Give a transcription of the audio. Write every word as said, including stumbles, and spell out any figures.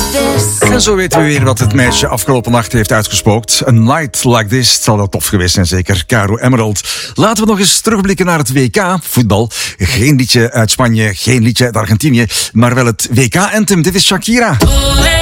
En zo weten we weer wat het meisje afgelopen nacht heeft uitgespookt. A night like this, het zal wel tof geweest zijn zeker. Caro Emerald. Laten we nog eens terugblikken naar het W K voetbal. Geen liedje uit Spanje, geen liedje uit Argentinië, maar wel het W K-anthem. Dit is Shakira.